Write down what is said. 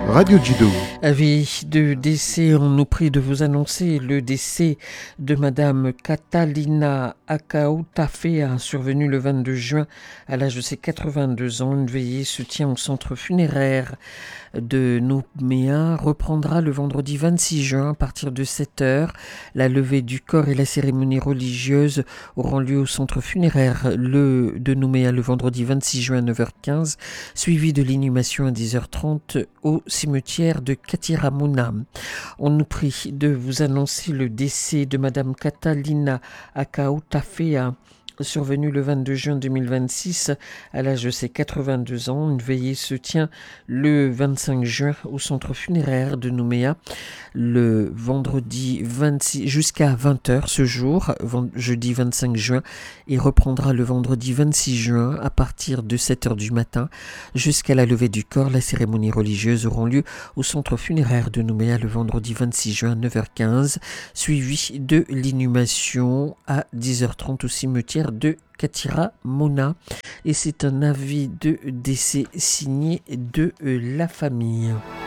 Radio Djido. Avis de décès, on nous prie de vous annoncer le décès de Madame Catalina Akautafea, survenu le 22 juin à l'âge de ses 82 ans. Une veillée se tient au centre funéraire de Nouméa, reprendra le vendredi 26 juin à partir de 7h. La levée du corps et la cérémonie religieuse auront lieu au centre funéraire de Nouméa le vendredi 26 juin à 9h15, suivi de l'inhumation à 10h30 au cimetière de Katiramona. On nous prie de vous annoncer le décès de Madame Catalina Akautafea, survenu le 22 juin 2026 à l'âge de ses 82 ans. Une veillée se tient le 25 juin au centre funéraire de Nouméa, le vendredi 26 jusqu'à 20h ce jour, jeudi 25 juin, et reprendra le vendredi 26 juin à partir de 7h du matin jusqu'à la levée du corps. La cérémonie religieuse auront lieu au centre funéraire de Nouméa le vendredi 26 juin à 9h15, suivi de l'inhumation à 10h30 au cimetière de Katiramona. Et c'est un avis de décès signé de la famille.